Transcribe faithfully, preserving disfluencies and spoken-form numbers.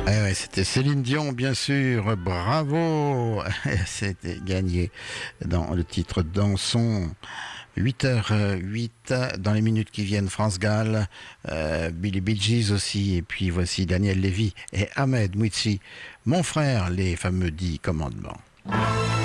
Eh ouais, c'était Céline Dion, bien sûr. Bravo. C'était gagné dans le titre Dansons. huit heures huit dans les minutes qui viennent. France Gall, euh, Billy Bee Gees aussi. Et puis voici Daniel Lévy et Ahmed Mouitsi. Mon frère, les fameux dix commandements.